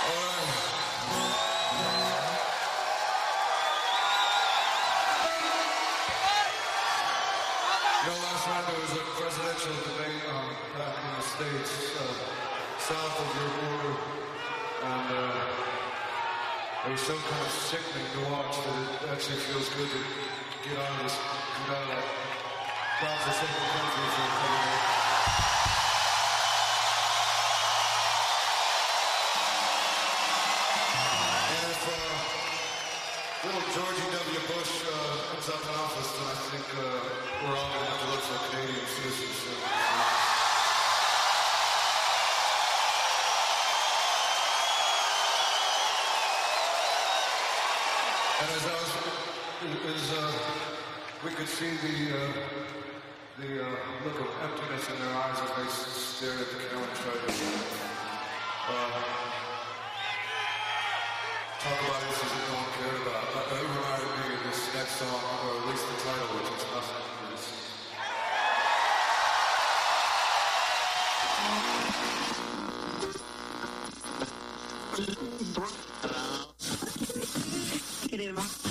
Last night there was a presidential debate back in the States, south of your border, and it was so kind of sickening to watch that it actually feels good to get on this, come out of that God-forsaken country for a couple of days. And if little Georgie W. Bush comes up in office, then I think we're all going to have to look for Canadian citizenship. And as we could see the look of emptiness in their eyes as they stared at the camera and tried to talk about issues that no one cared about. It reminded me of this next song, or at least the title, which is Nothing. Crema.